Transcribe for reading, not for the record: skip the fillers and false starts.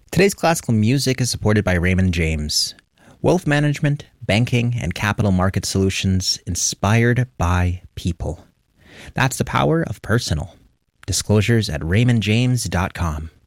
Today's classical music is supported by Raymond James. Wealth management, banking, and capital market solutions inspired by people. That's the power of personal. Disclosures at raymondjames.com.